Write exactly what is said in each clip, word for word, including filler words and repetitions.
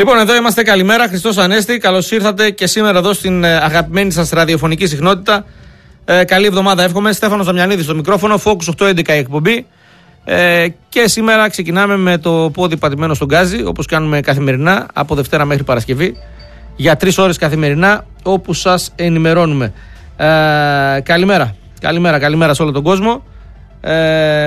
Λοιπόν, εδώ είμαστε. Καλημέρα. Χριστός Ανέστη. Καλώς ήρθατε και σήμερα εδώ στην αγαπημένη σας ραδιοφωνική συχνότητα. Ε, καλή εβδομάδα, εύχομαι. Στέφανος Δαμιανίδης στο μικρόφωνο. Focus οκτώ έντεκα η εκπομπή. Ε, και σήμερα ξεκινάμε με το πόδι πατημένο στον γκάζι, όπως κάνουμε καθημερινά από Δευτέρα μέχρι Παρασκευή. Για τρεις ώρες καθημερινά, όπου σας ενημερώνουμε. Ε, καλημέρα. Καλημέρα, καλημέρα σε όλο τον κόσμο. Ε,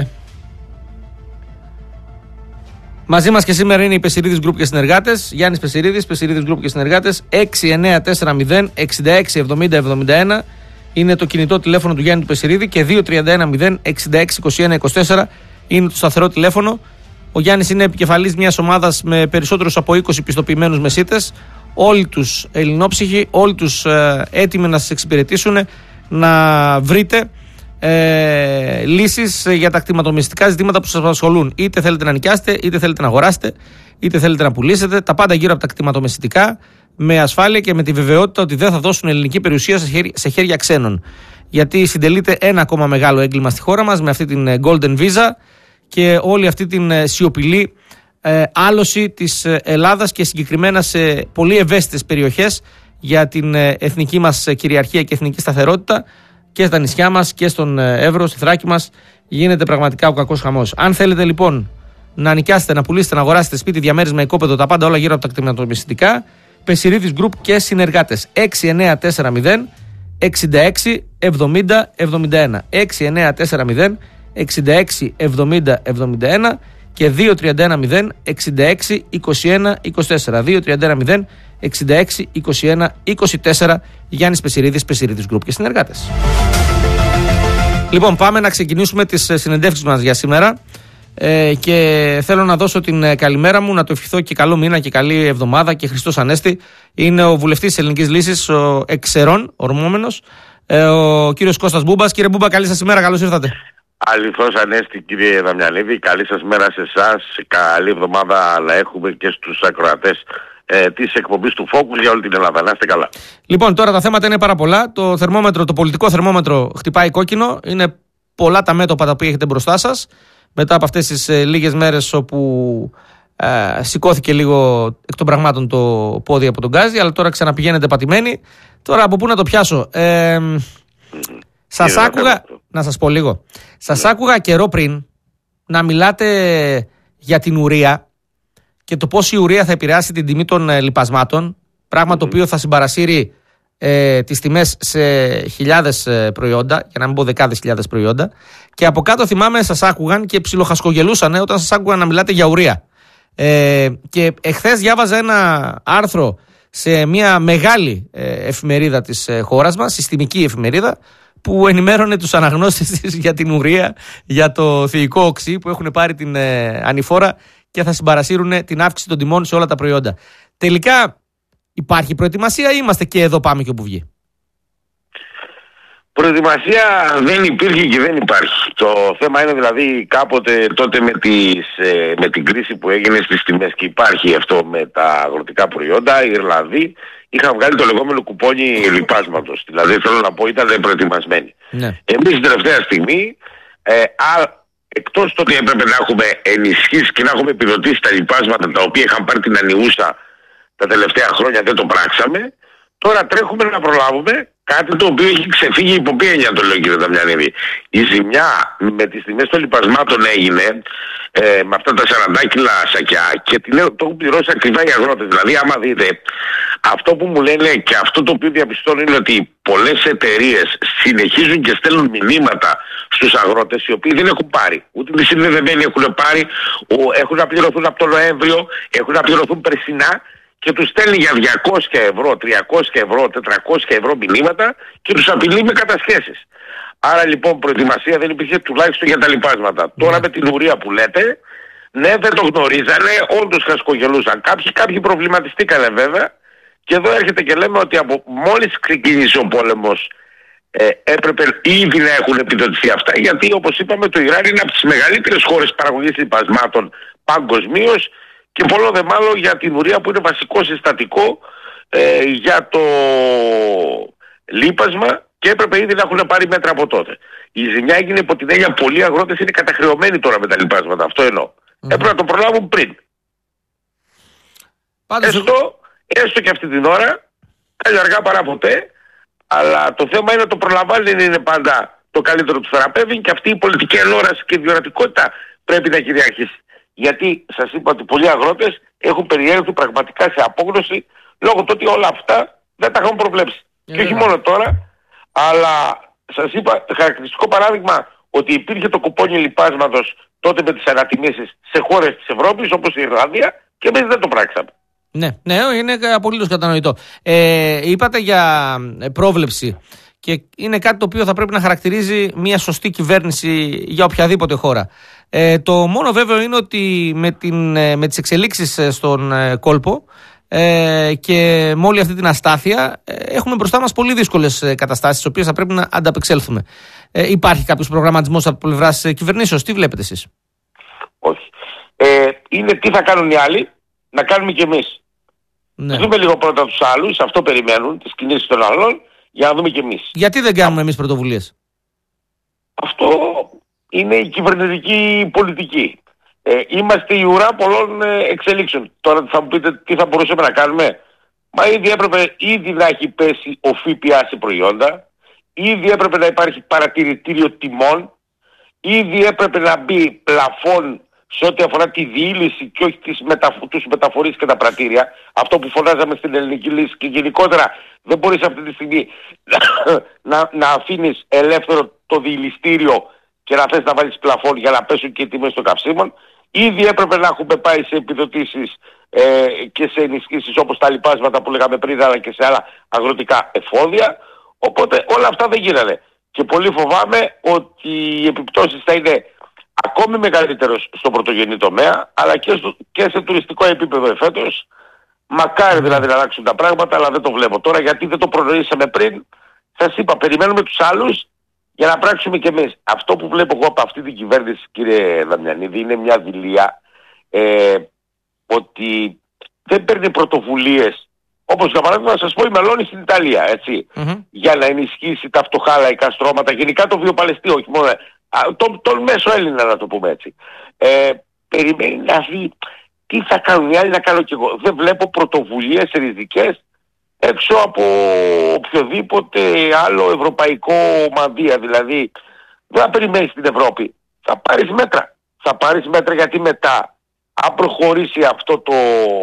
Μαζί μας και σήμερα είναι η Πεσιρίδης Group και συνεργάτες. Γιάννης Πεσιρίδης, Πεσιρίδης Group και συνεργάτες. έξι εννιά τέσσερα μηδέν εξήντα έξι εβδομήντα εβδομήντα ένα είναι το κινητό τηλέφωνο του Γιάννη του Πεσιρίδη και δύο τρία ένα μηδέν εξήντα έξι είκοσι ένα είκοσι τέσσερα είναι το σταθερό τηλέφωνο. Ο Γιάννης είναι επικεφαλής μιας ομάδας με περισσότερους από είκοσι πιστοποιημένους μεσίτες. Όλοι τους ελληνόψυχοι, όλοι τους ε, έτοιμοι να σας εξυπηρετήσουν, να βρείτε Ε, λύσεις για τα κτηματομεσητικά ζητήματα που σας απασχολούν. Είτε θέλετε να νοικιάσετε, είτε θέλετε να αγοράσετε, είτε θέλετε να πουλήσετε. Τα πάντα γύρω από τα κτηματομεσητικά, με ασφάλεια και με τη βεβαιότητα ότι δεν θα δώσουν ελληνική περιουσία σε χέρια, σε χέρια ξένων. Γιατί συντελείται ένα ακόμα μεγάλο έγκλημα στη χώρα μας με αυτή την Golden Visa και όλη αυτή την σιωπηλή ε, άλωση της Ελλάδας και συγκεκριμένα σε πολύ ευαίσθητες περιοχές για την εθνική μας κυριαρχία και εθνική σταθερότητα. Και στα νησιά μας και στον Εύρο, στη Θράκη μας, γίνεται πραγματικά ο κακός χαμός. Αν θέλετε λοιπόν να νοικιάσετε, να πουλήσετε, να αγοράσετε σπίτι, διαμέρισμα, οικόπεδο, τα πάντα όλα γύρω από τα κτηματομεσητικά, Πεσιρίδης Group και συνεργάτες. έξι εννιά τέσσερα μηδέν εξήντα έξι εβδομήντα εβδομήντα ένα. έξι εννιά τέσσερα μηδέν εξήντα έξι εβδομήντα εβδομήντα ένα και δύο τρία ένα μηδέν εξήντα έξι είκοσι ένα είκοσι τέσσερα. δύο τρία ένα μηδέν εξήντα έξι είκοσι ένα είκοσι τέσσερα. Γιάννης Πεσιρίδης, Πεσιρίδης Group και συνεργάτες. Λοιπόν, πάμε να ξεκινήσουμε τις συνεντεύξεις μας για σήμερα ε, και θέλω να δώσω την καλημέρα μου, να το ευχηθώ και καλό μήνα και καλή εβδομάδα και Χριστός Ανέστη. Είναι ο βουλευτής της Ελληνικής Λύσης, ο εξαιρών, ορμόμενος, ε, ο κύριος Κώστας Μπούμπας. Κύριε Μπούμπα, καλή σας ημέρα, καλώς ήρθατε. Αληθώς Ανέστη, κύριε Δαμιανίδη, καλή σας μέρα σε εσάς, καλή εβδομάδα να έχουμε και στους ακροατές ε, της εκπομπής του Focus για όλη την Ελλάδα. Να είστε καλά. Λοιπόν, τώρα τα θέματα είναι πάρα πολλά. Το θερμόμετρο, το πολιτικό θερμόμετρο χτυπάει κόκκινο. Είναι πολλά τα μέτωπα τα οποία έχετε μπροστά σας. Μετά από αυτές τις ε, λίγες μέρες όπου ε, σηκώθηκε λίγο εκ των πραγμάτων το πόδι από τον γκάζι, αλλά τώρα ξαναπηγαίνετε πατημένοι. Τώρα από πού να το πιάσω. Ε, mm. Σας είναι άκουγα, να σας πω λίγο. Σας yeah. άκουγα καιρό πριν να μιλάτε για την ουρία και το πώς η ουρία θα επηρεάσει την τιμή των ε, λιπασμάτων, πράγμα mm-hmm. το οποίο θα συμπαρασύρει ε, τις τιμές σε χιλιάδες ε, προϊόντα, για να μην πω δεκάδες χιλιάδες προϊόντα. Και από κάτω θυμάμαι σας άκουγαν και ψιλοχασκογελούσαν ε, όταν σας άκουγαν να μιλάτε για ουρία. Ε, και εχθές διάβαζα ένα άρθρο σε μια μεγάλη ε, εφημερίδα της ε, χώρας μας, συστημική εφημερίδα, που ενημέρωνε τους αναγνώστες της για την ουρία, για το θηϊκό οξύ που έχουν πάρει την ε, ανηφόρα και θα συμπαρασύρουν την αύξηση των τιμών σε όλα τα προϊόντα. Τελικά υπάρχει προετοιμασία ή είμαστε και εδώ πάμε και όπου βγει? Προετοιμασία δεν υπήρχε και δεν υπάρχει. Το θέμα είναι δηλαδή κάποτε τότε με, τις, με την κρίση που έγινε στις τιμές και υπάρχει αυτό με τα αγροτικά προϊόντα, οι Ιρλανδοί είχαν βγάλει το λεγόμενο κουπόνι λιπάσματος. Δηλαδή θέλω να πω ήταν προετοιμασμένοι. Ναι. Εμείς την τελευταία στιγμή ε, α, εκτός το ότι έπρεπε να έχουμε ενισχύσει και να έχουμε επιδοτήσει τα λιπάσματα τα οποία είχαν πάρει την ανιούσα τα τελευταία χρόνια, δεν το πράξαμε. Τώρα τρέχουμε να προλάβουμε κάτι το οποίο έχει ξεφύγει υπό ποια έννοια, το λέω κύριε Δαμιανίδη. Η ζημιά με τις τιμές των λιπασμάτων έγινε ε, με αυτά τα σαράντα κιλά σακιά και την, το έχουν πληρώσει ακριβά οι αγρότες. Δηλαδή άμα δείτε, αυτό που μου λένε και αυτό το οποίο διαπιστώνω είναι ότι πολλές εταιρείες συνεχίζουν και στέλνουν μηνύματα στους αγρότες οι οποίοι δεν έχουν πάρει. Ούτε οι συνδεδεμένοι έχουν πάρει, έχουν να πληρωθούν από τον Νοέμβριο, έχουν να πληρωθούν περσινά και τους στέλνει για διακόσια ευρώ, τριακόσια ευρώ, τετρακόσια ευρώ μηνύματα και τους απειλεί με κατασχέσεις. Άρα λοιπόν προετοιμασία δεν υπήρχε τουλάχιστον για τα λιπάσματα. Mm. Τώρα με την ουρία που λέτε, ναι δεν το γνωρίζανε, όντως χασκογελούσαν. Κάποιοι, κάποιοι προβληματιστήκανε βέβαια και εδώ έρχεται και λέμε ότι από μόλις ξεκίνησε ο πόλεμος ε, έπρεπε ήδη να έχουν επιδοτηθεί αυτά. Γιατί όπως είπαμε το Ιράν είναι από τις μεγαλύτερες χώρες παραγωγής λιπασμάτων παγκοσμίως και πολλό δε μάλλον για την ουρία που είναι βασικό συστατικό ε, για το λίπασμα και έπρεπε ήδη να έχουν πάρει μέτρα από τότε. Η ζημιά έγινε υπό την έννοια πολλοί αγρότες είναι καταχρεωμένοι τώρα με τα λιπάσματα. Αυτό εννοώ. Mm-hmm. Έπρεπε να το προλάβουν πριν. Πάντως... Έστω, έστω και αυτή την ώρα, καλή αργά παρά ποτέ, αλλά το θέμα είναι το προλαμβάνει, δεν είναι πάντα το καλύτερο του θεραπεύει, και αυτή η πολιτική ενόραση και διορατικότητα πρέπει να κυριαρχήσει. Γιατί σας είπα ότι πολλοί αγρότες έχουν περιέλθει πραγματικά σε απόγνωση λόγω του ότι όλα αυτά δεν τα έχουν προβλέψει. Yeah. Και όχι μόνο τώρα, αλλά σας είπα χαρακτηριστικό παράδειγμα ότι υπήρχε το κουπόνι λιπάσματος τότε με τις ανατιμήσεις σε χώρες της Ευρώπης όπως η Ιρλανδία και εμείς δεν το πράξαμε. Ναι, ναι, είναι απολύτως κατανοητό. Ε, είπατε για πρόβλεψη και είναι κάτι το οποίο θα πρέπει να χαρακτηρίζει μια σωστή κυβέρνηση για οποιαδήποτε χώρα. Ε, το μόνο βέβαιο είναι ότι με, την, με τις εξελίξεις στον κόλπο ε, και με όλη αυτή την αστάθεια ε, έχουμε μπροστά μας πολύ δύσκολες καταστάσεις τις οποίες θα πρέπει να ανταπεξέλθουμε. Ε, υπάρχει κάποιος προγραμματισμός από πλευράς κυβερνήσεως? Τι βλέπετε εσείς? Όχι. Ε, είναι τι θα κάνουν οι άλλοι, να κάνουμε κι εμείς. Ναι. Δούμε λίγο πρώτα τους άλλους, αυτό περιμένουν, τις κινήσεις των άλλων, για να δούμε κι εμείς. Γιατί δεν κάνουμε εμείς πρωτοβουλίες? Αυτό είναι η κυβερνητική πολιτική. Ε, είμαστε η ουρά πολλών ε, εξελίξεων. Τώρα θα μου πείτε τι θα μπορούσαμε να κάνουμε. Μα ήδη έπρεπε ήδη να έχει πέσει ο ΦΠΑ σε προϊόντα, ήδη έπρεπε να υπάρχει παρατηρητήριο τιμών, ήδη έπρεπε να μπει πλαφόν σε ό,τι αφορά τη διήλυση και όχι τις μεταφο- τους μεταφορείς και τα πρατήρια. Αυτό που φωνάζαμε στην ελληνική λύση, και γενικότερα δεν μπορείς αυτή τη στιγμή να, να αφήνεις ελεύθερο το διηλυστήριο και να θες να βάλεις πλαφόν για να πέσουν και οι τιμές των καυσίμων. Ήδη έπρεπε να έχουμε πάει σε επιδοτήσεις ε, και σε ενισχύσεις όπως τα λοιπάσματα που λέγαμε πριν, αλλά και σε άλλα αγροτικά εφόδια. Οπότε όλα αυτά δεν γίνανε. Και πολύ φοβάμαι ότι οι επιπτώσεις θα είναι ακόμη μεγαλύτερος στο πρωτογενή τομέα, αλλά και, στο, και σε τουριστικό επίπεδο εφέτος. Μακάρι δηλαδή να αλλάξουν τα πράγματα, αλλά δεν το βλέπω τώρα, γιατί δεν το προνοήσαμε πριν. Σας είπα, περιμένουμε τους άλλους για να πράξουμε κι εμείς. Αυτό που βλέπω εγώ από αυτή την κυβέρνηση, κύριε Δαμιανίδη, είναι μια δειλία ε, ότι δεν παίρνει πρωτοβουλίες, όπως για παράδειγμα να σας πω η Μελώνη στην Ιταλία, έτσι, mm-hmm. για να ενισχύσει τα φτωχά λαϊκά στρώματα, γενικά το βιοπαλαιστείο, όχι μόνο τον, τον μέσο Έλληνα, να το πούμε έτσι. Ε, περιμένει να δει τι θα κάνουν οι άλλοι, να κάνω κι εγώ. Δεν βλέπω πρωτοβουλίες ριζικές έξω από οποιοδήποτε άλλο ευρωπαϊκό μανδύα. Δηλαδή δεν θα περιμένεις την Ευρώπη, θα πάρεις μέτρα. Θα πάρεις μέτρα, γιατί μετά, αν προχωρήσει αυτό το,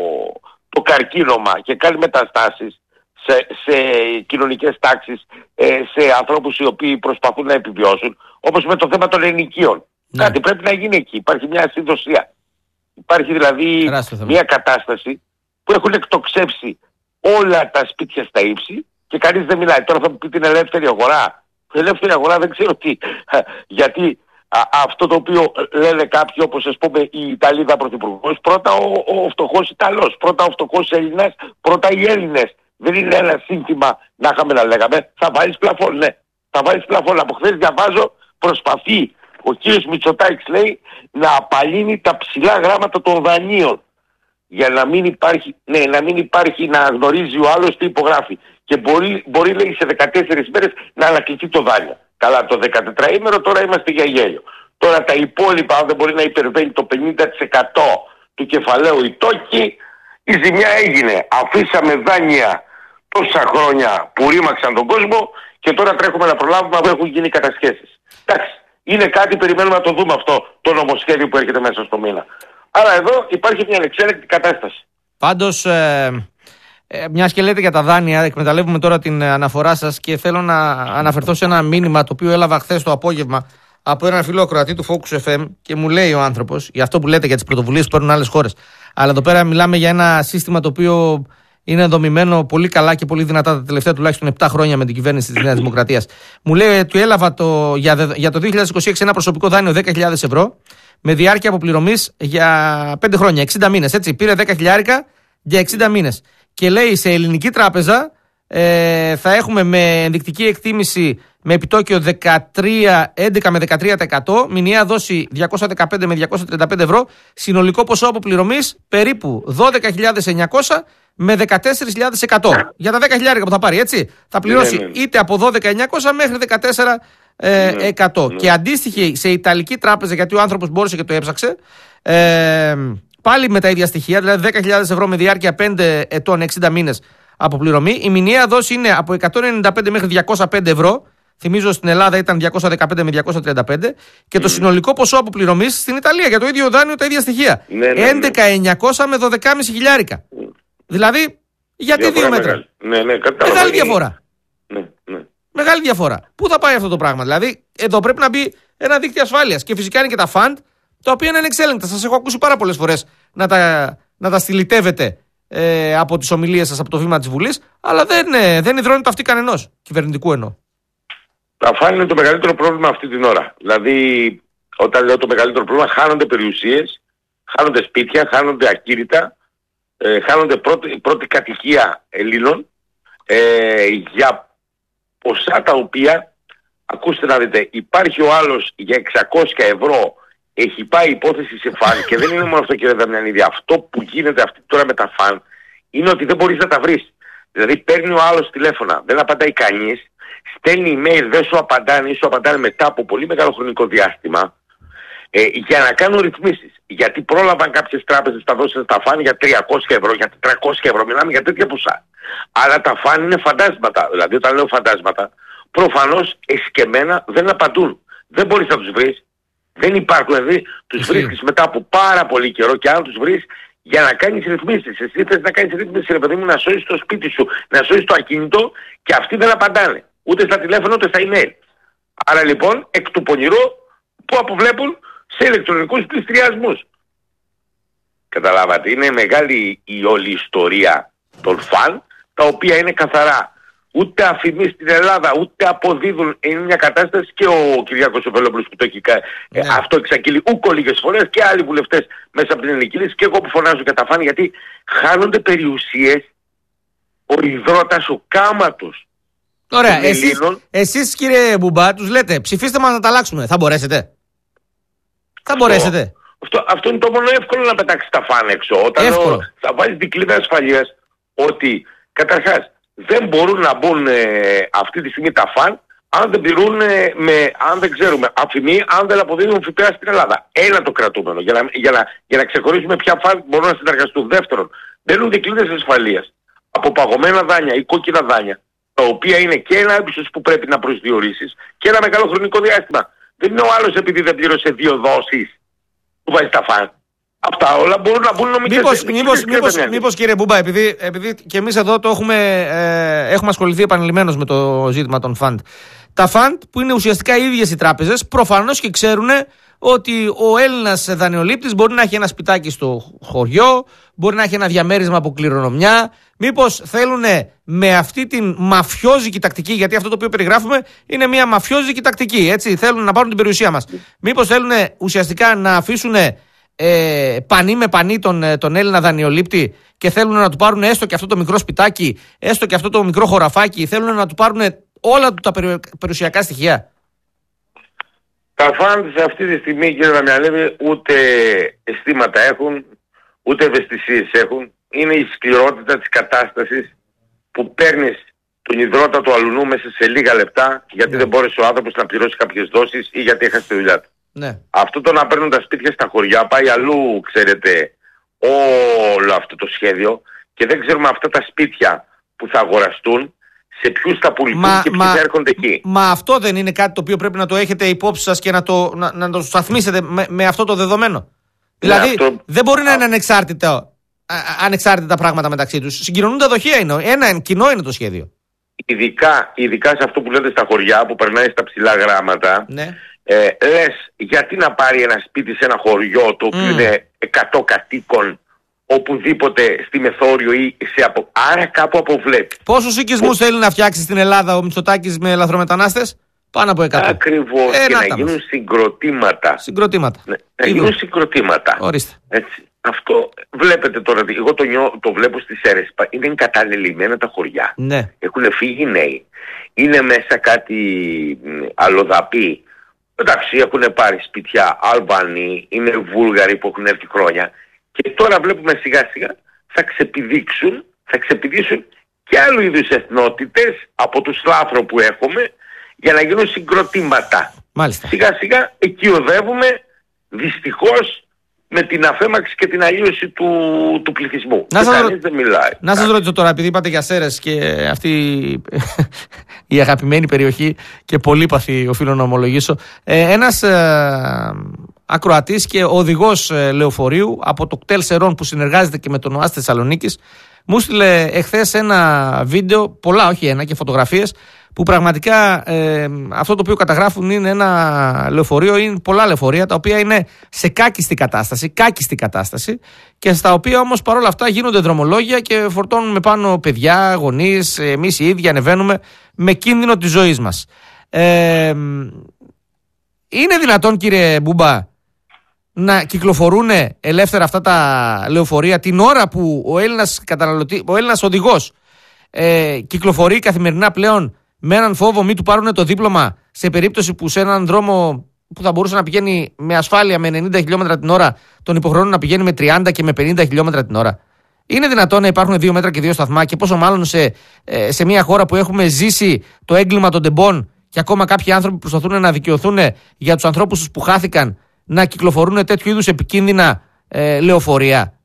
το καρκίνωμα και κάνει μεταστάσεις σε, σε κοινωνικές τάξεις, σε ανθρώπους οι οποίοι προσπαθούν να επιβιώσουν, όπως με το θέμα των ενοικίων. Ναι. Κάτι πρέπει να γίνει εκεί. Υπάρχει μια ασυνδοσία. Υπάρχει δηλαδή μια κατάσταση που έχουν εκτοξεύσει όλα τα σπίτια στα ύψη και κανείς δεν μιλάει. Τώρα θα μου πει την ελεύθερη αγορά. Η ελεύθερη αγορά δεν ξέρω τι. Γιατί α, αυτό το οποίο λένε κάποιοι, όπως ας πούμε η Ιταλίδα πρωθυπουργός, πρώτα ο, ο φτωχός Ιταλός, πρώτα ο φτωχός Έλληνας, πρώτα οι Έλληνες. Δεν είναι ένα σύνθημα να είχαμε να λέγαμε. Θα βάλεις πλαφόν, ναι. Θα βάλεις πλαφόν. Από χθες διαβάζω, προσπαθεί ο κύριος Μητσοτάκης, λέει, να απαλύνει τα ψηλά γράμματα των δανείων. Για να μην υπάρχει, ναι, να μην υπάρχει να γνωρίζει ο άλλος τι υπογράφει. Και μπορεί, μπορεί λέει, σε δεκατέσσερις μέρες να ανακληθεί το δάνειο. Καλά, το δεκατετραήμερο τώρα είμαστε για γέλιο. Τώρα τα υπόλοιπα, αν δεν μπορεί να υπερβαίνει το πενήντα τοις εκατό του κεφαλαίου η τόκη, η ζημιά έγινε. Αφήσαμε δάνεια τόσα χρόνια που ρήμαξαν τον κόσμο και τώρα τρέχουμε να προλάβουμε αφού έχουν γίνει κατασχέσεις. Εντάξει, είναι κάτι, περιμένουμε να το δούμε αυτό το νομοσχέδιο που έρχεται μέσα στο μήνα. Άρα εδώ υπάρχει μια ανεξέλεγκτη κατάσταση. Πάντως, ε, ε, μιας και λέτε για τα δάνεια, εκμεταλλεύουμε τώρα την αναφορά σας και θέλω να αναφερθώ σε ένα μήνυμα το οποίο έλαβα χθες το απόγευμα από έναν φίλο ακροατή του Focus εφ εμ και μου λέει ο άνθρωπος, για αυτό που λέτε για τις πρωτοβουλίες που παίρνουν άλλες χώρες. Αλλά εδώ πέρα μιλάμε για ένα σύστημα το οποίο είναι δομημένο πολύ καλά και πολύ δυνατά τα τελευταία τουλάχιστον επτά χρόνια με την κυβέρνηση της Νέας Δημοκρατίας. Μου λέει ότι έλαβα το, για, για το δύο χιλιάδες είκοσι έξι ένα προσωπικό δάνειο δέκα χιλιάδες ευρώ με διάρκεια αποπληρωμής για πέντε χρόνια, εξήντα μήνες. Έτσι, πήρε δέκα χιλιάρικα για εξήντα μήνες. Και λέει σε ελληνική τράπεζα ε, θα έχουμε με ενδεικτική εκτίμηση με επιτόκιο δεκατρία, έντεκα με δεκατρία τοις εκατό, μηνιαία δόση διακόσια δεκαπέντε με διακόσια τριάντα πέντε ευρώ, συνολικό ποσό αποπληρωμής περίπου δώδεκα χιλιάδες εννιακόσια με δεκατέσσερις χιλιάδες εκατό. Για τα δέκα χιλιάρικα που θα πάρει, έτσι. Θα πληρώσει ναι, ναι. είτε από δώδεκα χιλιάδες εννιακόσια μέχρι δεκατέσσερα χιλιάδες εκατό. Ναι, ναι. Και αντίστοιχη σε Ιταλική τράπεζα, γιατί ο άνθρωπος μπόρεσε και το έψαξε, ε, πάλι με τα ίδια στοιχεία, δηλαδή δέκα χιλιάδες ευρώ με διάρκεια πέντε ετών, εξήντα μήνες αποπληρωμή. Η μηνιαία δόση είναι από εκατόν ενενήντα πέντε μέχρι διακόσια πέντε ευρώ. Θυμίζω στην Ελλάδα ήταν διακόσια δεκαπέντε με διακόσια τριάντα πέντε. Και το mm. συνολικό ποσό αποπληρωμής στην Ιταλία για το ίδιο δάνειο, τα ίδια στοιχεία. Ναι, ναι, ναι. έντεκα χιλιάδες εννιακόσια με δώδεκα χιλιάδες πεντακόσια χιλιάρικα. Mm. Δηλαδή, γιατί δύο μέτρα. Ναι, ναι, μεγάλη διαφορά. Ναι, ναι. Μεγάλη διαφορά. Πού θα πάει αυτό το πράγμα? Δηλαδή, εδώ πρέπει να μπει ένα δίκτυο ασφάλειας. Και φυσικά είναι και τα φαντ, τα οποία είναι ανεξέλεγκτα. Σας έχω ακούσει πάρα πολλές φορές να τα, να τα στυλιτεύετε ε, από τις ομιλίες σας από το βήμα της Βουλής, αλλά δεν, ε, δεν υδρώνει το αυτή κανενός. Κυβερνητικού εννοώ. Τα φαντ είναι το μεγαλύτερο πρόβλημα αυτή την ώρα. Δηλαδή, όταν λέω το μεγαλύτερο πρόβλημα, χάνονται περιουσίες, χάνονται σπίτια, χάνονται ακήρυτα, ε, χάνονται πρώτη, πρώτη κατοικία Ελλήνων ε, για ποσά τα οποία, ακούστε να δείτε, υπάρχει ο άλλος για εξακόσια ευρώ, έχει πάει υπόθεση σε φαν και δεν είναι μόνο αυτό, κύριε Δαμιανίδη. Αυτό που γίνεται αυτή τώρα με τα φαν είναι ότι δεν μπορείς να τα βρεις. Δηλαδή παίρνει ο άλλος τηλέφωνα, δεν απαντάει κανείς, στέλνει email, δεν σου απαντάνε ή σου απαντάνε μετά από πολύ μεγάλο χρονικό διάστημα ε, για να κάνουν ρυθμίσεις. Γιατί πρόλαβαν κάποιες τράπεζες να δώσουν τα φαν για τριακόσια ευρώ, για τετρακόσια ευρώ, μιλάμε για τέτοια ποσά. Αλλά τα φαν είναι φαντάσματα. Δηλαδή όταν λέω φαντάσματα, προφανώς εσκεμμένα δεν απαντούν. Δεν μπορείς να τους βρεις. Δεν υπάρχουν. Δηλαδή τους βρίσκεις μετά από πάρα πολύ καιρό και αν τους βρεις για να κάνεις ρυθμίσεις. Εσύ θες να κάνεις ρυθμίσεις, ρε παιδί μου, να σώσεις το σπίτι σου, να σώσεις το ακίνητο και αυτοί δεν απαντάνε. Ούτε στα τηλέφωνα ούτε στα email. Άρα λοιπόν εκ του πονηρού που αποβλέπουν σε ηλεκτρονικούς πληστηριασμούς. Καταλάβατε, είναι μεγάλη η όλη ιστορία των φαν, τα οποία είναι καθαρά. Ούτε αφημί στην Ελλάδα, ούτε αποδίδουν. Είναι μια κατάσταση και ο Κυριάκος Βελόπουλος που το έχει κάνει. Ναι. Ε, αυτό εξαγγείλει ούκο λίγες φορές και άλλοι βουλευτές μέσα από την ελληνική λύση και εγώ που φωνάζω για τα φαν, γιατί χάνονται περιουσίες, ο υδρότας, ο κάματος. Ωραία, εσείς, εσείς κύριε Μπουμπά τους λέτε ψηφίστε μας να τα αλλάξουμε. Θα μπορέσετε? Θα αυτό, μπορέσετε? Αυτό, αυτό είναι το μόνο εύκολο να πετάξει τα φαν έξω. Όταν ο, θα βάλεις δικλείδα ασφαλείας ότι καταρχάς δεν μπορούν να μπουν ε, αυτή τη στιγμή τα φαν αν δεν πληρούν, ε, με, αν δεν ξέρουμε, αφημί, αν δεν αποδίδουν ΦΠΑ στην Ελλάδα. Ένα το κρατούμενο, για να, για να, για να ξεχωρίσουμε ποια φαν μπορούν να συνεργαστούν. Δεύτερον, μπαίνουν δικλείδες ασφαλείας από παγωμένα δάνεια ή κόκκινα δάνεια, τα οποία είναι και ένα ύψος που πρέπει να προσδιορίσεις και ένα μεγάλο χρονικό διάστημα. Δεν είναι ο άλλος επειδή δεν πλήρωσε δύο δόσεις που βάζει τα φαν. Αυτά όλα μπορούν να μπουν νομικές. Μήπως, μήπως, μήπως, μήπως κύριε Μπούμπα, επειδή, επειδή και εμείς εδώ το έχουμε, ε, έχουμε ασχοληθεί επανειλημμένως με το ζήτημα των φαντ. Τα φαντ που είναι ουσιαστικά οι ίδιες οι τράπεζες, προφανώς και ξέρουν ότι ο Έλληνας δανειολήπτης μπορεί να έχει ένα σπιτάκι στο χωριό, μπορεί να έχει ένα διαμέρισμα από κληρονομιά. Μήπως θέλουν με αυτή την μαφιόζικη τακτική, γιατί αυτό το οποίο περιγράφουμε είναι μια μαφιόζικη τακτική, έτσι, θέλουν να πάρουν την περιουσία μας. Μήπως θέλουν ουσιαστικά να αφήσουν ε, πανί με πανί τον, τον Έλληνα δανειολήπτη και θέλουν να του πάρουν έστω και αυτό το μικρό σπιτάκι, έστω και αυτό το μικρό χωραφάκι, θέλουν να του πάρουν όλα τα περιουσιακά στοιχεία. Τα φαντ σε αυτή τη στιγμή, κύριε Δαμιανίδη, ούτε αισθήματα έχουν, ούτε ευαισθησίες έχουν. Είναι η σκληρότητα της κατάστασης που παίρνεις τον υδρότα του αλουνού μέσα σε λίγα λεπτά γιατί ναι. δεν μπόρεσε ο άνθρωπος να πληρώσει κάποιες δόσεις ή γιατί έχασε τη δουλειά του. Ναι. Αυτό το να παίρνουν τα σπίτια στα χωριά πάει αλλού, ξέρετε, όλο αυτό το σχέδιο και δεν ξέρουμε αυτά τα σπίτια που θα αγοραστούν σε ποιους θα πουληθούν μα, και ποιοι θα έρχονται εκεί. Μα αυτό δεν είναι κάτι το οποίο πρέπει να το έχετε υπόψη σας και να το, να, να το σταθμίσετε με, με αυτό το δεδομένο? Ναι, δηλαδή αυτό... δεν μπορεί να είναι ανεξάρτητα, ανεξάρτητα τα πράγματα μεταξύ τους. Συγκοινωνούν δοχεία είναι. Ένα κοινό είναι το σχέδιο. Ειδικά, ειδικά σε αυτό που λέτε στα χωριά που περνάει στα ψηλά γράμματα. Ναι. Ε, λες γιατί να πάρει ένα σπίτι σε ένα χωριό το οποίο mm. είναι εκατό κατοίκων οπουδήποτε στη Μεθόριο ή σε απο... άρα κάπου αποβλέπει. Πόσους οικισμούς θέλει να φτιάξει στην Ελλάδα ο Μητσοτάκης με λαθρομετανάστες? Πάνω από εκατό. Ακριβώς. Ε, και να, να γίνουν συγκροτήματα. Συγκροτήματα. Ναι, να γίνουν συγκροτήματα. Ορίστε. Έτσι. Αυτό βλέπετε τώρα. Εγώ το, νιώ, το βλέπω στις αίρες. Είναι εγκαταλελειμμένα τα χωριά. Ναι. Έχουν φύγει νέοι. Είναι μέσα κάτι αλλοδαποί. Εντάξει, έχουν πάρει σπίτια Αλβανοί, είναι Βούλγαροι που έχουν έρθει χρόνια. Και τώρα βλέπουμε σιγά σιγά θα ξεπηδήξουν, θα ξεπηδήσουν και άλλου είδους εθνότητες από τους λάθρο που έχουμε για να γίνουν συγκροτήματα. Μάλιστα. Σιγά σιγά εκεί οδεύουμε δυστυχώς με την αφέμαξη και την αλλίωση του, του πληθυσμού. Να και σας, κανείς δεν μιλάει. Να σας ρωτήσω τώρα, επειδή είπατε για Σέρρες και αυτή η αγαπημένη περιοχή και πολύπαθη, οφείλω να ομολογήσω, ε, ένας ε, ακροατής και οδηγός ε, λεωφορείου από το κτέλ Σερών που συνεργάζεται και με τον ΟΑΣ Θεσσαλονίκης μου στείλε εχθές ένα βίντεο, πολλά όχι ένα, και φωτογραφίες που πραγματικά ε, αυτό το οποίο καταγράφουν είναι ένα λεωφορείο, είναι πολλά λεωφορεία τα οποία είναι σε κάκιστη κατάσταση, κάκιστη κατάσταση και στα οποία όμως παρόλα αυτά γίνονται δρομολόγια και φορτώνουμε πάνω παιδιά, γονείς, εμείς οι ίδιοι ανεβαίνουμε με κίνδυνο της ζωής μας. Ε, είναι δυνατόν, κύριε Μπούμπα, να κυκλοφορούν ελεύθερα αυτά τα λεωφορεία την ώρα που ο Έλληνας καταναλωτή, ο Έλληνας οδηγός ε, κυκλοφορεί καθημερινά πλέον με έναν φόβο μη του πάρουν το δίπλωμα σε περίπτωση που σε έναν δρόμο που θα μπορούσε να πηγαίνει με ασφάλεια με ενενήντα χιλιόμετρα την ώρα τον υποχρεώνουν να πηγαίνει με τριάντα και με πενήντα χιλιόμετρα την ώρα? Είναι δυνατόν να υπάρχουν δύο μέτρα και δύο σταθμά, και πόσο μάλλον σε, σε μια χώρα που έχουμε ζήσει το έγκλημα των τεμπών και ακόμα κάποιοι άνθρωποι προσπαθούν να δικαιωθούν για τους ανθρώπους τους που χάθηκαν, να κυκλοφορούν τέτοιου είδους επικίνδυνα ε, λεωφορεία?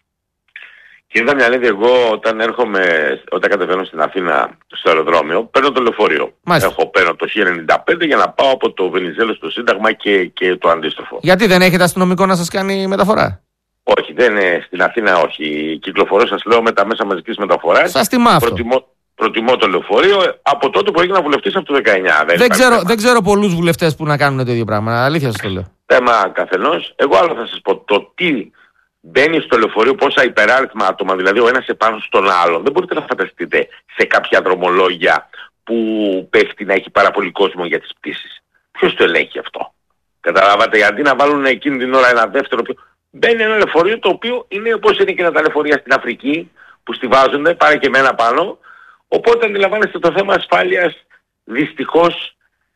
Κύριε Δαμιανίδη, εγώ όταν έρχομαι, όταν κατεβαίνω στην Αθήνα στο αεροδρόμιο, παίρνω το λεωφορείο. Μάλιστα. Έχω παίρνω το χίλια ενενήντα πέντε για να πάω από το Βενιζέλο στο Σύνταγμα και, και το αντίστροφο. Γιατί δεν έχετε αστυνομικό να σας κάνει μεταφορά? Όχι, δεν είναι στην Αθήνα, όχι. Κυκλοφορώ, σας λέω, με τα μέσα μαζικής μεταφοράς. Σας τιμά αυτό. Προτιμώ, προτιμώ το λεωφορείο από τότε που έγινα βουλευτής από το δεκαεννιά. Δεν, δεν, ξέρω, δεν ξέρω πολλούς βουλευτές που να κάνουν το ίδιο πράγμα. Αλήθεια σας το λέω. Θέμα καθενός. Εγώ άλλο θα σας πω. Το τι μπαίνει στο λεωφορείο, πόσα υπεράριθμα άτομα, δηλαδή ο ένας επάνω στον άλλον, δεν μπορείτε να φανταστείτε σε κάποια δρομολόγια που πέφτει να έχει πάρα πολύ κόσμο για τις πτήσεις. Ποιος το ελέγχει αυτό? Καταλάβατε, αντί να βάλουν εκείνη την ώρα ένα δεύτερο, μπαίνει ένα λεωφορείο το οποίο είναι όπως είναι και τα λεωφορεία στην Αφρική που στιβάζονται, πάρε και μένα πάνω. Οπότε αντιλαμβάνεστε, το θέμα ασφάλειας δυστυχώς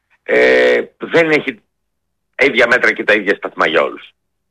ε, δεν έχει ίδια μέτρα και τα ίδια σταθμά για όλους.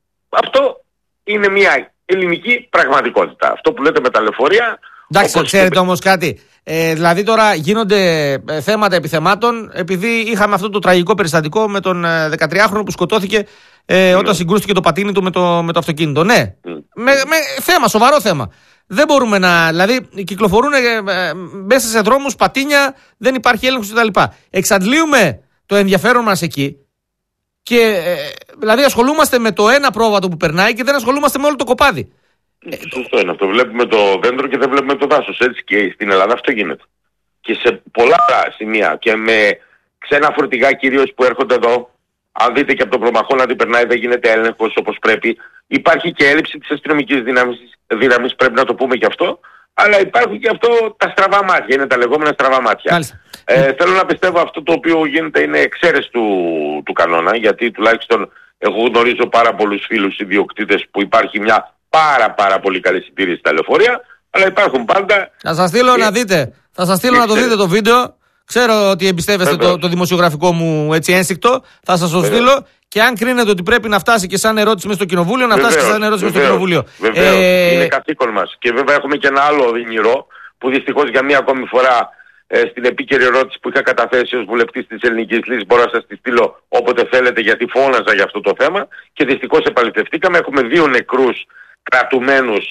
Αυτό είναι μια ελληνική πραγματικότητα. Αυτό που λέτε με τα λεωφορεία. Εντάξει, ξέρετε όμως κάτι. Ε, δηλαδή τώρα γίνονται ε, θέματα επιθεμάτων, επειδή είχαμε αυτό το τραγικό περιστατικό με τον ε, δεκατριάχρονο που σκοτώθηκε ε, όταν mm. συγκρούστηκε το πατίνι του με το, με το αυτοκίνητο. Ναι, mm. με, με θέμα, σοβαρό θέμα. Δεν μπορούμε να. Δηλαδή, κυκλοφορούν ε, ε, μέσα σε δρόμους πατίνια, δεν υπάρχει έλεγχος κτλ. Εξαντλείουμε το ενδιαφέρον μας εκεί. Και ε, δηλαδή ασχολούμαστε με το ένα πρόβατο που περνάει και δεν ασχολούμαστε με όλο το κοπάδι. Σωστό είναι αυτό. Βλέπουμε το δέντρο και δεν βλέπουμε το δάσος. Έτσι και στην Ελλάδα αυτό γίνεται. Και σε πολλά σημεία και με ξένα φορτηγά κυρίως που έρχονται εδώ, αν δείτε και από τον προμαχώνα ότι περνάει, δεν γίνεται έλεγχος όπως πρέπει. Υπάρχει και έλλειψη της αστυνομικής δύναμης, δύναμης, πρέπει να το πούμε και αυτό. Αλλά υπάρχουν και αυτό τα στραβά μάτια, είναι τα λεγόμενα στραβά μάτια. Ε, θέλω να πιστεύω αυτό το οποίο γίνεται είναι εξαίρεση του, του κανόνα, γιατί τουλάχιστον εγώ γνωρίζω πάρα πολλούς φίλους ιδιοκτήτες που υπάρχει μια πάρα πάρα πολύ καλή συντήρηση στα λεωφορεία, αλλά υπάρχουν πάντα. Θα σας στείλω και... να δείτε, θα σας στείλω να το δείτε το βίντεο. Ξέρω ότι εμπιστεύεστε το, το δημοσιογραφικό μου έτσι ένστικτο. Θα σας το Βέβαια. στείλω και αν κρίνετε ότι πρέπει να φτάσει και σαν ερώτηση μέσα στο κοινοβούλιο, να φτάσει και σαν ερώτηση μέσα στο κοινοβούλιο. Βεβαίως. Ε... Είναι καθήκον μας. Και βέβαια έχουμε και ένα άλλο οδυνηρό που δυστυχώς για μία ακόμη φορά ε, στην επίκαιρη ερώτηση που είχα καταθέσει ως βουλευτής της Ελληνικής Λύσης, μπορώ να σας τη στείλω όποτε θέλετε, γιατί φώναζα για αυτό το θέμα και δυστυχώς επαληθευτήκαμε. Έχουμε δύο νεκρούς κρατουμένους.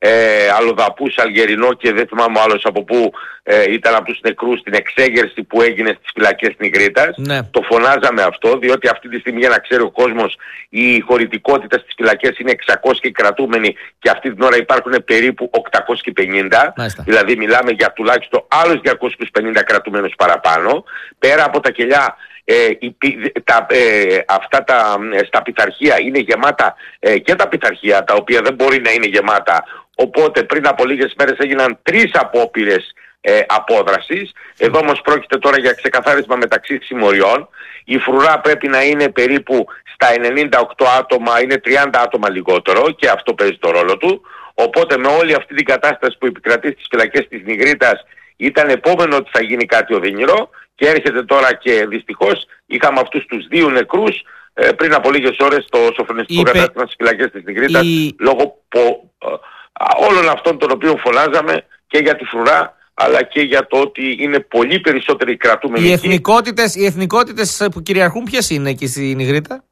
Ε, αλλοδαπούς, Αλγερινό και δεν θυμάμαι άλλος από πού ε, ήταν από τους νεκρούς στην εξέγερση που έγινε στις φυλακές Νιγρίτας. Ναι. Το φωνάζαμε αυτό, διότι αυτή τη στιγμή, για να ξέρει ο κόσμος, η χωρητικότητα στις φυλακές είναι εξακόσιοι κρατούμενοι και αυτή την ώρα υπάρχουν περίπου οκτακόσιοι πενήντα. Μάλιστα. Δηλαδή μιλάμε για τουλάχιστον άλλους διακόσιους πενήντα κρατούμενους παραπάνω. Πέρα από τα κελιά, Ε, τα, ε, αυτά τα ε, στα πειθαρχία είναι γεμάτα ε, και τα πειθαρχία τα οποία δεν μπορεί να είναι γεμάτα, οπότε πριν από λίγες μέρες έγιναν τρεις απόπειρες ε, απόδρασης. Εδώ όμως πρόκειται τώρα για ξεκαθάρισμα μεταξύ συμμοριών. Η φρουρά πρέπει να είναι περίπου στα ενενήντα οκτώ άτομα, είναι τριάντα άτομα λιγότερο και αυτό παίζει το ρόλο του, οπότε με όλη αυτή την κατάσταση που επικρατεί στις φυλακές της Νιγρίτας ήταν επόμενο ότι θα γίνει κάτι οδυνηρό. Και έρχεται τώρα και δυστυχώς είχαμε αυτούς τους δύο νεκρούς ε, πριν από λίγες ώρες στο σοφρονιστικό Είπε... κατάστημα στις φυλακές της Νιγρίτας η... λόγω πο, ε, όλων αυτών των οποίων φωνάζαμε και για τη φρουρά αλλά και για το ότι είναι πολύ περισσότεροι κρατούμενοι. Οι εθνικότητες, οι εθνικότητες που κυριαρχούν ποιες είναι εκεί στη Νιγρίτα?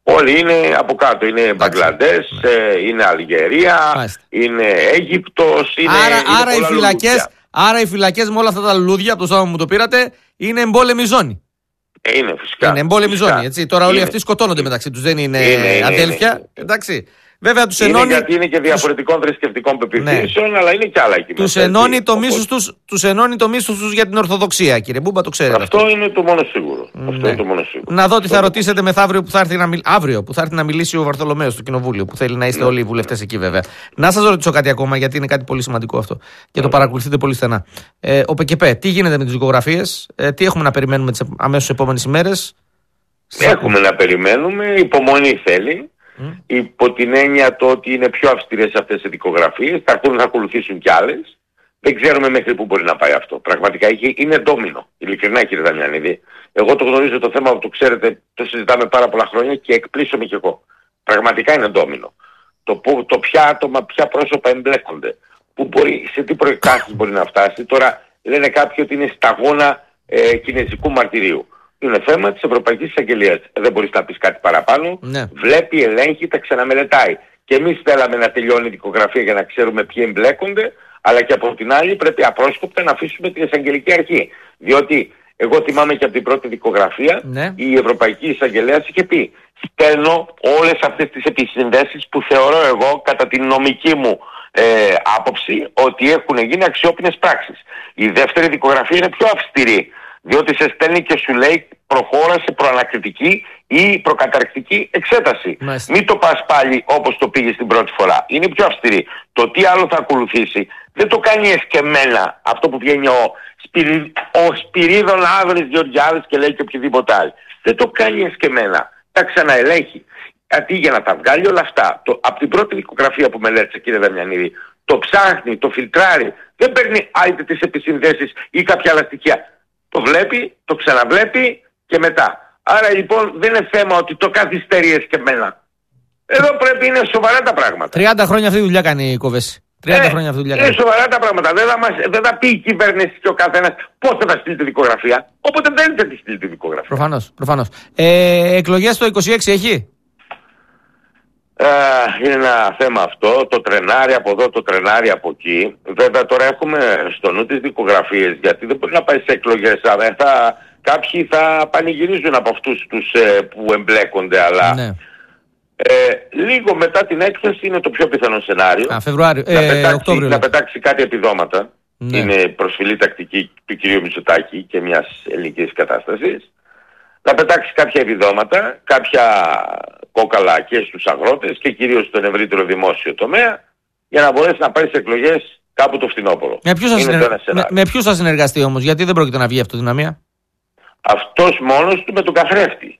Όλοι είναι από κάτω. Είναι Μπαγκλαντές, ναι. είναι Αλγερία, Μάλιστα. είναι Αίγυπτος, είναι. Άρα, είναι άρα, οι φυλακές, άρα οι φυλακές με όλα αυτά τα λουλούδια, από το στόμα μου το πήρατε, είναι εμπόλεμη ζώνη. Είναι φυσικά. Είναι εμπόλεμη φυσικά. ζώνη. Έτσι. Τώρα όλοι είναι. αυτοί σκοτώνονται μεταξύ τους. Δεν είναι, είναι, είναι αδέλφια. Είναι, είναι. Εντάξει. Βέβαια τους ενώνει. Είναι γιατί είναι και διαφορετικών τους... θρησκευτικών πεπιθήσεων, ναι. αλλά είναι και άλλα εκεί. Τους ενώνει το μίσος τους, τους ενώνει το μίσος τους για την Ορθοδοξία, κύριε Μπούμπα, το ξέρετε. Αυτό, αυτό είναι το μόνο σίγουρο. Ναι. Αυτό είναι το μόνο σίγουρο. Να δω τι θα ρωτήσετε μεθαύριο που θα έρθει να μιλ... αύριο που θα έρθει να μιλήσει ο Βαρθολομέος στο Κοινοβούλιο, που θέλει να είστε ναι. όλοι οι βουλευτές εκεί βέβαια. Να σας ρωτήσω κάτι ακόμα, γιατί είναι κάτι πολύ σημαντικό αυτό και το παρακολουθείτε πολύ στενά. Ε, ο ΠΚΠ, τι γίνεται με τις δικογραφίες, ε, τι έχουμε να περιμένουμε τις αμέσως επόμενες ημέρες. Έχουμε να περιμένουμε, υπομονή θέλει. Mm. Υπό την έννοια το ότι είναι πιο αυστηρές αυτές οι δικογραφίες, θα, θα ακολουθήσουν κι άλλες. Δεν ξέρουμε μέχρι πού μπορεί να πάει αυτό. Πραγματικά είναι ντόμινο. Ειλικρινά, κύριε Δαμιανίδη. Εγώ το γνωρίζω το θέμα, το ξέρετε, το συζητάμε πάρα πολλά χρόνια και εκπλήσωμαι κι εγώ. Πραγματικά είναι ντόμινο. Το, που, το ποια άτομα, ποια πρόσωπα εμπλέκονται, που μπορεί, σε τι προεκτάσεις μπορεί να φτάσει. Τώρα λένε κάποιοι ότι είναι σταγόνα ε, κινέζικου μαρτυρίου. Είναι θέμα της Ευρωπαϊκής Εισαγγελίας. Δεν μπορείς να πεις κάτι παραπάνω. Ναι. Βλέπει, ελέγχει, τα ξαναμελετάει. Και εμείς θέλαμε να τελειώνει η δικογραφία για να ξέρουμε ποιοι εμπλέκονται, αλλά και από την άλλη πρέπει απρόσκοπτα να αφήσουμε την εισαγγελική αρχή. Διότι εγώ θυμάμαι και από την πρώτη δικογραφία, ναι. η Ευρωπαϊκή Εισαγγελέας είχε πει: στέλνω όλες αυτές τις επισυνδέσεις που θεωρώ εγώ κατά την νομική μου ε, άποψη ότι έχουν γίνει αξιόπινες πράξεις. Η δεύτερη δικογραφία είναι πιο αυστηρή. Διότι σε στέλνει και σου λέει προχώρα σε προανακριτική ή προκαταρκτική εξέταση. Μάλιστα. Μην το πας πάλι όπως το πήγες την πρώτη φορά. Είναι πιο αυστηρή. Το τι άλλο θα ακολουθήσει δεν το κάνει εσκεμμένα αυτό που βγαίνει ο, Σπυρι... ο Σπυρίδων Άδρης Γεωργιάδης και λέει και οποιοδήποτε άλλο. Δεν το κάνει εσκεμμένα. Τα ξαναελέγχει. Γιατί για να τα βγάλει όλα αυτά, το... από την πρώτη δικογραφία που μελέτησε, κύριε Δαμιανίδη, το ψάχνει, το φιλτράρει. Δεν παίρνει άιτε τις επισυνδέσεις ή κάποια άλλα στοιχεία. Το βλέπει, το ξαναβλέπει και μετά. Άρα λοιπόν δεν είναι θέμα ότι το καθυστερεί εσκεμμένα. Εδώ πρέπει είναι σοβαρά τα πράγματα. τριάντα χρόνια αυτή τη δουλειά κάνει η Κόβεση. τριάντα ε, χρόνια αυτή τη δουλειά είναι κάνει. σοβαρά τα πράγματα. Δεν θα, μας, δεν θα πει η κυβέρνηση και ο καθένας πώς θα στείλει τη δικογραφία. Όποτε δεν θα τη στείλει τη δικογραφία. Προφανώς. προφανώς. Ε, εκλογές το είκοσι έξι έχει. Ε, είναι ένα θέμα αυτό, το τρενάρι από εδώ, το τρενάρι από εκεί. Βέβαια τώρα έχουμε στο νου τις δικογραφίες, γιατί δεν μπορεί να πάει σε εκλογές. Θα, κάποιοι θα πανηγυρίζουν από αυτούς τους ε, που εμπλέκονται, αλλά ναι. ε, λίγο μετά την έκθεση είναι το πιο πιθανό σενάριο. Α, Φεβρουάριο, να, ε, πετάξει, Οκτώβριο, να πετάξει κάτι επιδόματα. Ναι. Είναι προσφυλή τακτική του κυρίου Μητσοτάκη και μιας ελληνικής κατάστασης. Να πετάξει κάποια επιδόματα, κάποια κόκαλα και στους αγρότες και κυρίως στον ευρύτερο δημόσιο τομέα, για να μπορέσει να πάει σε εκλογές κάπου το φθινόπωρο. Με ποιους θα, συνεργ... με, με ποιους θα συνεργαστεί όμως, γιατί δεν πρόκειται να βγει αυτοδυναμία. Αυτός μόνος του με τον καθρέφτη.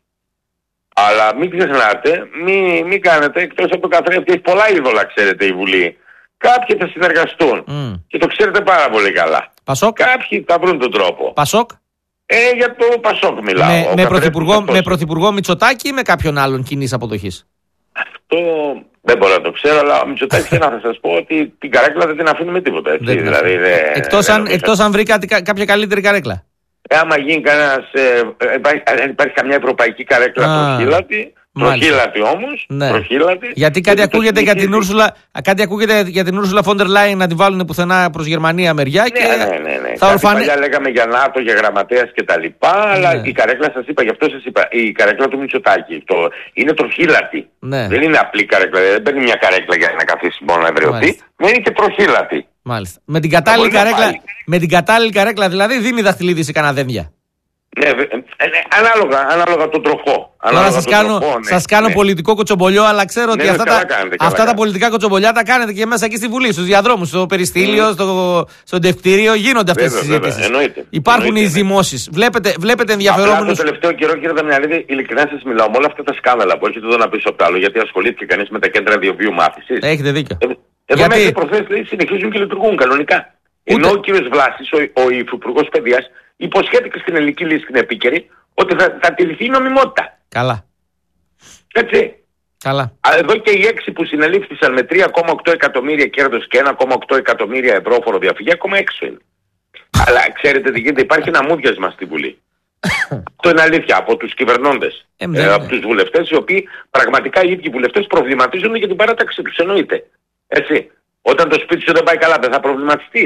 Αλλά μην ξεχνάτε, μην, μην κάνετε, εκτός από τον καθρέφτη έχει πολλά είδωλα, ξέρετε, η Βουλή. Κάποιοι θα συνεργαστούν mm. και το ξέρετε πάρα πολύ καλά. Πασόκ. Κάποιοι θα βρουν τον τρόπο. Πασόκ. Ε, για το Πασόκ μιλάω. Με, με, πρωθυπουργό, με πρωθυπουργό Μητσοτάκη ή με κάποιον άλλον κοινής αποδοχής. Αυτό δεν μπορώ να το ξέρω, αλλά ο Μητσοτάκης να θα σας πω ότι την καρέκλα δεν την αφήνει με τίποτα. Έτσι, δεν δηλαδή, δε, εκτός, δεν αν, εκτός αν βρει κάτι, κάποια καλύτερη καρέκλα. Ε, άμα γίνει κανένας, ε, υπάρχει, αν υπάρχει καμιά ευρωπαϊκή καρέκλα προχύλατη, προχύλατη όμως, ναι. προχύλατη. Γιατί κάτι ακούγεται, για την Ούρσουλα, κάτι ακούγεται για την Ούρσουλα Φόντερ Λάιν να την βάλουν πουθενά προς Γερμανία μεριά και ναι, ναι, ναι, ναι. θα ορφανε... Παλιά λέγαμε για ΝΑΤΟ, για γραμματέας και τα λοιπά, ναι. αλλά η καρέκλα σας είπα, γι' αυτό σας είπα, η καρέκλα του Μητσοτάκη το, είναι τροχύλατη. Ναι. Δεν είναι απλή καρέκλα, δεν παίρνει μια καρέκλα για να καθίσει μόνο να ευρεωθεί, δεν είναι και τροχύλατη. Μάλιστα. Με την κατάλληλη καρέκλα, με την κατάλληλη καρέκλα δηλαδή δίνει δαχτυλίδι σε κανένα δένδια. Ναι, ε, ε, ανάλογα, ανάλογα τον τροχό. Τώρα σας κάνω, τροχό, ναι, σας κάνω ναι. πολιτικό κοτσομπολιό, αλλά ξέρω ότι ναι, αυτά, τα, κάνετε, αυτά τα πολιτικά κοτσομπολιά τα κάνετε και μέσα εκεί στη Βουλή, στους διαδρόμους, στο περιστήλιο, mm. στο, στο ντευτήριο, γίνονται αυτές τις συζητήσεις. Υπάρχουν εννοείται, οι ζυμώσεις. Ναι. Βλέπετε, βλέπετε ενδιαφερόμενους. Απλά το τελευταίο καιρό, κύριε Δαμιανίδη, ειλικρινά σας μιλάω, με όλα αυτά τα σκάνδαλα που έχετε εδώ να πίσω από το άλλο, γιατί ασχολήθηκε κανείς με τα κέντρα διαβίου μάθησης. Έχετε δίκιο. Ε, εδώ μέχρι προχθές συνεχίζουν και λειτουργούν κανονικά. Ενώ ο κύριος Βλάσης, ο υφυπουργός παιδείας, υποσχέθηκε στην ελληνική λύση την επίκαιρη ότι θα, θα τηρηθεί η νομιμότητα. Καλά. Έτσι. Καλά. Εδώ και οι έξι που συνελήφθησαν με τρία κόμμα οκτώ εκατομμύρια κέρδος και ένα κόμμα οκτώ εκατομμύρια ευρώ φοροδιαφυγή, ακόμα έξω είναι. Αλλά ξέρετε τι γίνεται, υπάρχει ένα μούδιασμα στη Βουλή. Αυτό είναι αλήθεια. Από τους κυβερνώντες. Ε, ε, από τους βουλευτές, οι οποίοι πραγματικά οι ίδιοι βουλευτές προβληματίζονται για την παράταξή τους. Εννοείται. Έτσι. Όταν το σπίτι σου δεν πάει καλά, δεν θα προβληματιστείς?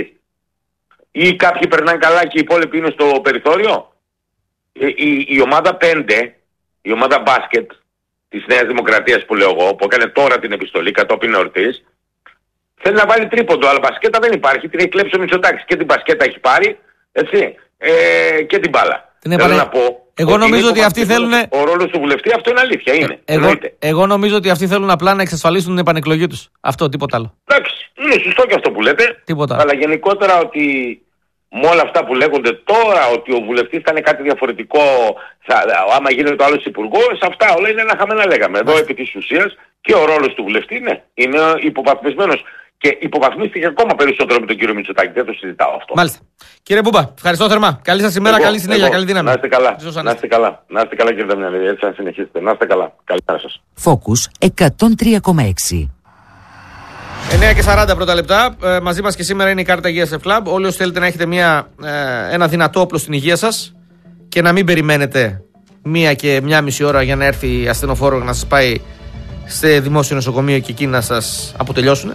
Ή κάποιοι περνάνε καλά και οι υπόλοιποι είναι στο περιθώριο? Η, η, η ομάδα πέντε, η ομάδα μπάσκετ της Νέας Δημοκρατίας που λέω εγώ, που έκανε τώρα την επιστολή κατόπιν εορτής, θέλει να βάλει τρίποντο, αλλά μπασκέτα δεν υπάρχει, την έχει κλέψει ο Μητσοτάκης. Και την μπασκέτα έχει πάρει, έτσι, ε, και την μπάλα. Θέλω επανε... να πω, εγώ ότι νομίζω ότι αυτοί θέλουν. Ο ρόλος του βουλευτή, αυτό είναι αλήθεια, είναι. Ε, εγώ, εγώ νομίζω ότι αυτοί θέλουν απλά να εξασφαλίσουν την επανεκλογή τους. Αυτό, τίποτα άλλο. Εντάξει, είναι σωστό και αυτό που λέτε. Τίποτα. Αλλά γενικότερα ότι με όλα αυτά που λέγονται τώρα, ότι ο βουλευτής θα είναι κάτι διαφορετικό, θα, άμα γίνεται το άλλος υπουργός, αυτά όλα είναι ένα χαμένα λέγαμε. Εδώ επί της ουσίας και ο ρόλος του βουλευτή ναι, είναι υποβαθμισμένος. Και υποβαθμίστηκε ακόμα περισσότερο με τον κύριο Μητσοτάκη. Δεν το συζητάω αυτό. Μάλιστα. Κύριε Μπούμπα, ευχαριστώ θερμά. Καλή σας ημέρα, εγώ, καλή συνέχεια, εγώ. Καλή δύναμη. Να είστε καλά. Να είστε καλά. Να είστε καλά, κύριε Δαμιανίδη. Έτσι να συνεχίσετε. Να είστε καλά. Καλημέρα σας. Focus εκατόν τρία κόμμα έξι. εννιά και σαράντα πρώτα λεπτά. Ε, μαζί μας και σήμερα είναι η κάρτα Υγείας F-Club. Όλοι όσοι θέλετε να έχετε μια, ε, ένα δυνατό όπλο στην υγεία σας και να μην περιμένετε μία και μία μισή ώρα για να έρθει ασθενοφόρο να σας πάει σε δημόσιο νοσοκομείο και εκεί να σας αποτελειώσουν.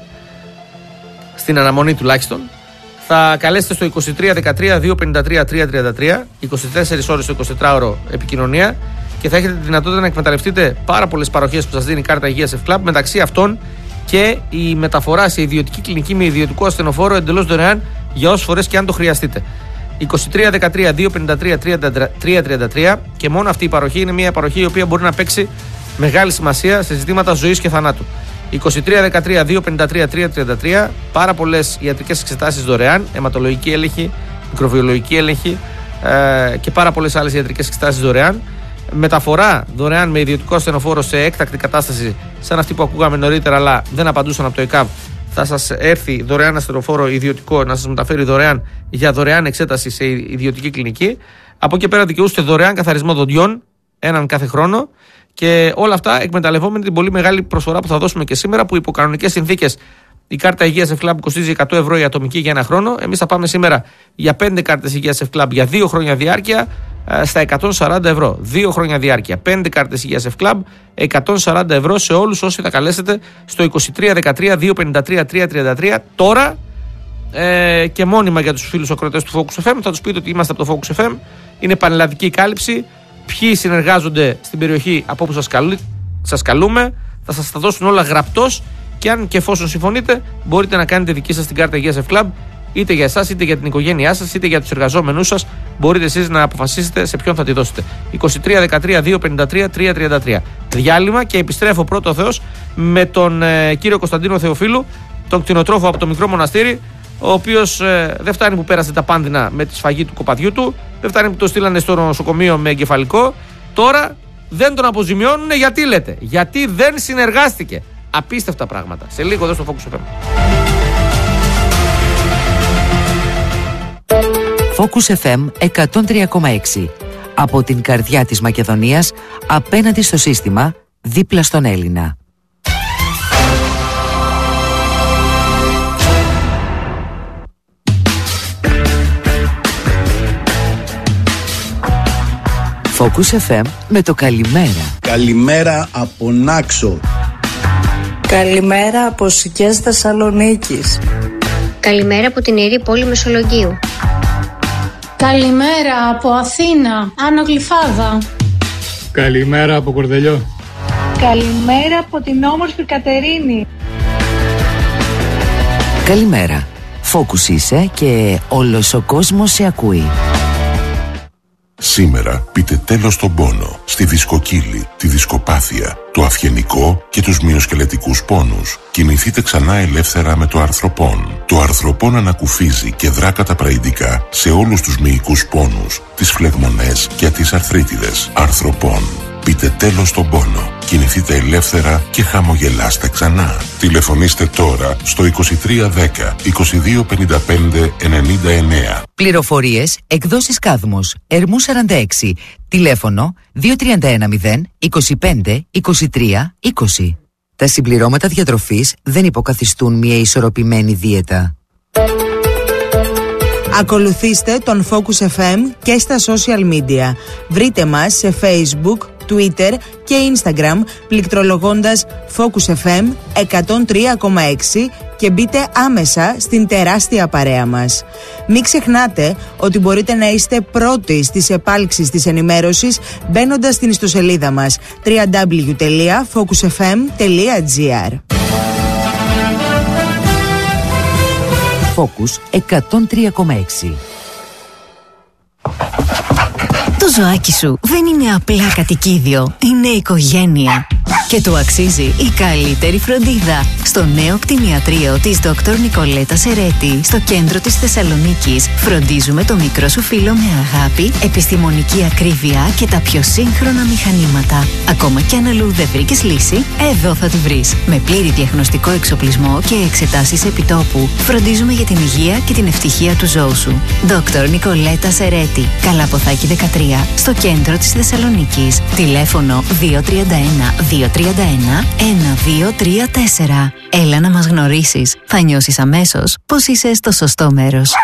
Στην αναμονή τουλάχιστον. Θα καλέσετε στο είκοσι τρία δεκατρία διακόσια πενήντα τρία τριακόσια τριάντα τρία, είκοσι τέσσερις ώρες το εικοσιτετράωρο επικοινωνία και θα έχετε τη δυνατότητα να εκμεταλλευτείτε πάρα πολλές παροχές που σας δίνει η κάρτα Υγείας F-Club, μεταξύ αυτών και η μεταφορά σε ιδιωτική κλινική με ιδιωτικό ασθενοφόρο εντελώς δωρεάν για όσες φορές και αν το χρειαστείτε. είκοσι τρία δεκατρία διακόσια πενήντα τρία τριακόσια τριάντα τρία και μόνο αυτή η παροχή είναι μια παροχή η οποία μπορεί να παίξει μεγάλη σημασία σε ζητήματα ζωής και θανάτου. είκοσι τρία δεκατρία διακόσια πενήντα τρία τριακόσια τριάντα τρία, πάρα πολλές ιατρικές εξετάσεις δωρεάν, αιματολογική έλεγχη, μικροβιολογική έλεγχη ε, και πάρα πολλές άλλες ιατρικές εξετάσεις δωρεάν. Μεταφορά δωρεάν με ιδιωτικό ασθενοφόρο σε έκτακτη κατάσταση, σαν αυτή που ακούγαμε νωρίτερα, αλλά δεν απαντούσαν από το ΕΚΑΒ. Θα σας έρθει δωρεάν ασθενοφόρο ιδιωτικό να σας μεταφέρει δωρεάν για δωρεάν εξέταση σε ιδιωτική κλινική. Από εκεί πέρα δικαιούστε δωρεάν καθαρισμό δοντιών, έναν κάθε χρόνο. Και όλα αυτά εκμεταλλευόμενοι την πολύ μεγάλη προσφορά που θα δώσουμε και σήμερα, που υπό κανονικές συνθήκες η κάρτα Υγείας F-Club κοστίζει εκατό ευρώ η ατομική για ένα χρόνο. Εμείς θα πάμε σήμερα για πέντε κάρτες Υγείας F-Club για δύο χρόνια διάρκεια στα εκατόν σαράντα ευρώ. Δύο χρόνια διάρκεια. πέντε κάρτες Υγείας F-Club, εκατόν σαράντα ευρώ σε όλους όσοι θα καλέσετε στο είκοσι τρία δεκατρία διακόσια πενήντα τρία τριακόσια τριάντα τρία τώρα ε, και μόνιμα για τους φίλους ακροατές του Focus εφ εμ. Θα τους πείτε ότι είμαστε από το Focus εφ εμ. Είναι πανελλαδική κάλυψη. Ποιοι συνεργάζονται στην περιοχή από όπου σας, καλού, σας καλούμε, θα σας τα δώσουν όλα γραπτός και αν και εφόσον συμφωνείτε μπορείτε να κάνετε δική σας την κάρτα Υγείας F-Club, είτε για εσάς, είτε για την οικογένειά σας, είτε για τους εργαζόμενούς σας. Μπορείτε εσείς να αποφασίσετε σε ποιον θα τη δώσετε. είκοσι τρία δεκατρία διακόσια πενήντα τρία τριακόσια τριάντα τρία. Διάλειμμα και επιστρέφω πρώτο ο Θεός με τον ε, κύριο Κωνσταντίνο Θεοφίλου, τον κτηνοτρόφο από το Μικρό Μοναστήρι, ο οποίος ε, δεν φτάνει που πέρασε τα πάνδυνα με τη σφαγή του κοπαδιού του, δεν φτάνει που το στείλανε στο νοσοκομείο με εγκεφαλικό. Τώρα δεν τον αποζημιώνουν. Γιατί λέτε? Γιατί δεν συνεργάστηκε. Απίστευτα πράγματα. Σε λίγο εδώ στο Focus εφ εμ. Focus εφ εμ εκατόν τρία κόμμα έξι. Από την καρδιά της Μακεδονίας, απέναντι στο σύστημα, δίπλα στον Έλληνα. Focus εφ εμ με το καλημέρα. Καλημέρα από Νάξο. Καλημέρα από Σικές Θεσσαλονίκης. Καλημέρα από την Ιερή Πόλη Μεσολογγίου. Καλημέρα από Αθήνα, Άνω Γλυφάδα. Καλημέρα από Κορδελιό. Καλημέρα από την όμορφη Κατερίνη. Καλημέρα. Focus είσαι και όλος ο κόσμος σε ακούει. Σήμερα πείτε τέλος στον πόνο, στη δισκοκύλη, τη δισκοπάθεια, το αυγενικό και τους μυοσκελετικούς πόνους. Κινηθείτε ξανά ελεύθερα με το αρθροπόν. Το αρθροπόν ανακουφίζει και δρά καταπραϊντικά σε όλους τους μυϊκούς πόνους, τις φλεγμονές και τις αρθρίτιδες. Αρθροπόν. Πείτε τέλος στον πόνο. Κινηθείτε ελεύθερα και χαμογελάστε ξανά. Τηλεφωνήστε τώρα στο είκοσι τρία δέκα είκοσι δύο πενήντα πέντε ενενήντα εννέα. Πληροφορίες, εκδόσεις Κάδμος, Ερμού σαράντα έξι, τηλέφωνο δύο τρία ένα μηδέν είκοσι πέντε είκοσι τρία είκοσι. Τα συμπληρώματα διατροφής δεν υποκαθιστούν μια ισορροπημένη δίαιτα. Ακολουθήστε τον Focus εφ εμ και στα social media. Βρείτε μας σε Facebook, Twitter και Instagram πληκτρολογώντας Focus εφ εμ εκατόν τρία κόμμα έξι και μπείτε άμεσα στην τεράστια παρέα μας. Μην ξεχνάτε ότι μπορείτε να είστε πρώτοι στις επάλξεις της ενημέρωσης μπαίνοντας στην ιστοσελίδα μας double-u double-u double-u τελεία focus f m τελεία g r. Focus εκατόν τρία κόμμα έξι. Το ζωάκι σου δεν είναι απλά κατοικίδιο, είναι οικογένεια. Και του αξίζει η καλύτερη φροντίδα. Στο νέο κτηνιατρίο της Δόκτωρ Νικολέτα Σερέτη, στο κέντρο της Θεσσαλονίκης, φροντίζουμε το μικρό σου φίλο με αγάπη, επιστημονική ακρίβεια και τα πιο σύγχρονα μηχανήματα. Ακόμα κι αν αλλού δεν βρήκες λύση, εδώ θα τη βρεις. Με πλήρη διαγνωστικό εξοπλισμό και εξετάσεις επιτόπου, φροντίζουμε για την υγεία και την ευτυχία του ζώου σου. Δόκτωρ Νικολέτα Σερέτη, Καλαποθάκη δεκατρία, στο κέντρο της Θεσσαλονίκης. Τηλέφωνο δύο τρία ένα δύο τρία ένα ένα δύο τρία τέσσερα. Έλα να μας γνωρίσεις. Θα νιώσεις αμέσως πως είσαι στο σωστό μέρος.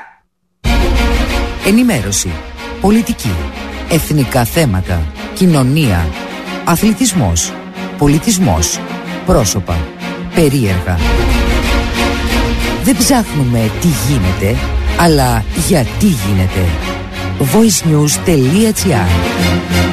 Ενημέρωση, πολιτική, εθνικά θέματα, κοινωνία, αθλητισμός, πολιτισμός, πρόσωπα, περίεργα. Δεν ψάχνουμε τι γίνεται, αλλά γιατί γίνεται. voice news τελεία g r